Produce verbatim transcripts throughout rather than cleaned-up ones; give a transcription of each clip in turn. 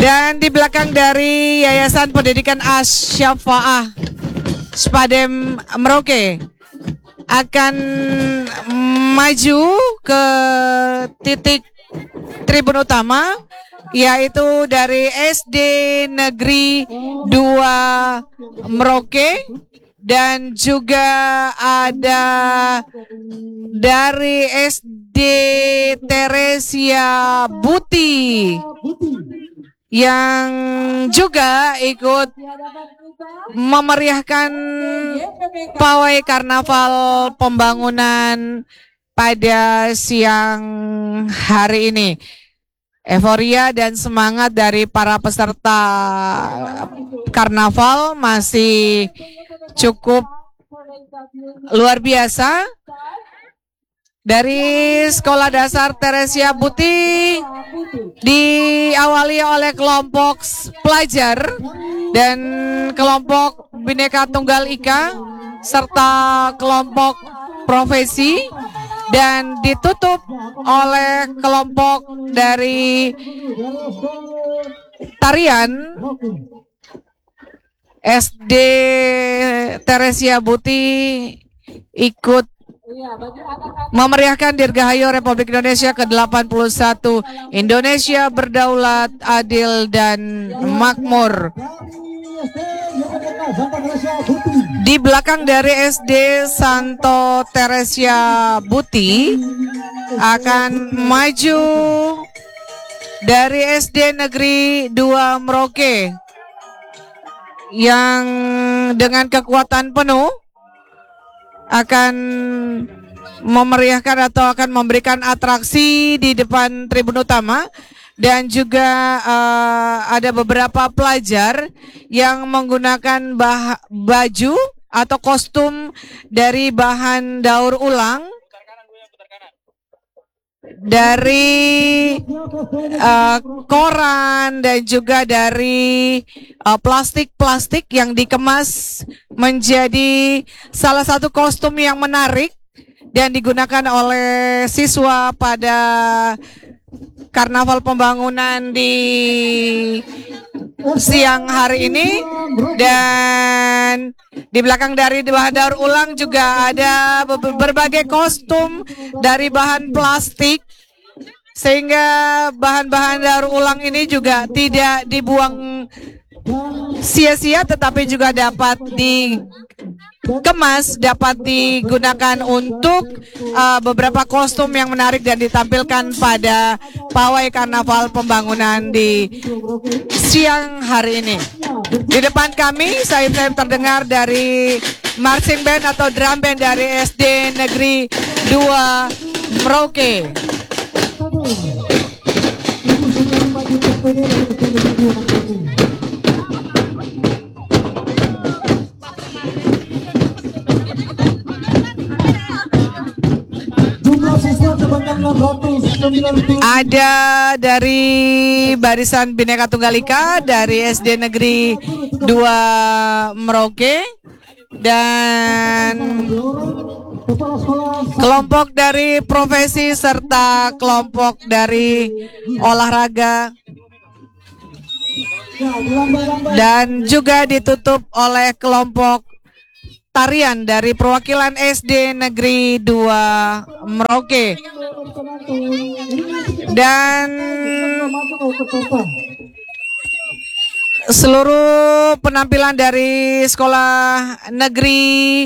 Dan di belakang dari Yayasan Pendidikan Asy-Syafa'ah Spadem Merauke akan maju ke titik tribun utama, yaitu dari S D Negeri dua Merauke, dan juga ada dari S D Teresia Buti yang juga ikut memeriahkan pawai karnaval pembangunan pada siang hari ini. Euforia dan semangat dari para peserta karnaval masih cukup luar biasa. Dari Sekolah Dasar Teresia Buti diawali oleh kelompok pelajar dan kelompok Bhinneka Tunggal Ika serta kelompok profesi, dan ditutup oleh kelompok dari tarian S D Teresia Buti ikut memeriahkan Dirgahayu Republik Indonesia ke delapan puluh satu, Indonesia berdaulat, adil, dan makmur. Di belakang dari S D Santo Teresia Buti akan maju dari S D Negeri dua Merauke yang dengan kekuatan penuh akan memeriahkan atau akan memberikan atraksi di depan tribun utama, dan juga uh, ada beberapa pelajar yang menggunakan bah baju atau kostum dari bahan daur ulang dari uh, koran dan juga dari plastik-plastik uh, yang dikemas menjadi salah satu kostum yang menarik dan digunakan oleh siswa pada karnaval pembangunan di siang hari ini. Dan di belakang dari bahan daur ulang juga ada berbagai kostum dari bahan plastik, sehingga bahan-bahan daur ulang ini juga tidak dibuang sia-sia, tetapi juga dapat dikemas, dapat digunakan untuk uh, beberapa kostum yang menarik dan ditampilkan pada pawai karnaval pembangunan di siang hari ini. Di depan kami sayap-sayap terdengar dari marching band atau drum band dari S D Negeri dua Merauke. Ada dari barisan Bhinneka Tunggal Ika dari S D Negeri dua Merauke, dan kelompok dari profesi serta kelompok dari olahraga, dan juga ditutup oleh kelompok tarian dari perwakilan S D Negeri dua Merauke. Dan seluruh penampilan dari sekolah negeri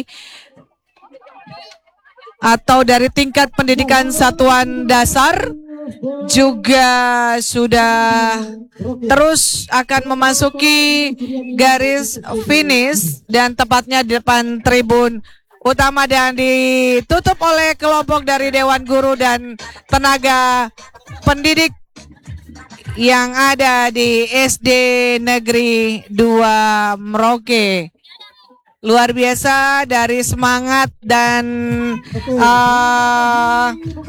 atau dari tingkat pendidikan satuan dasar juga sudah terus akan memasuki garis finish, dan tepatnya di depan tribun utama, dan ditutup oleh kelompok dari Dewan Guru dan tenaga pendidik yang ada di S D Negeri dua Merauke. Luar biasa dari semangat dan uh,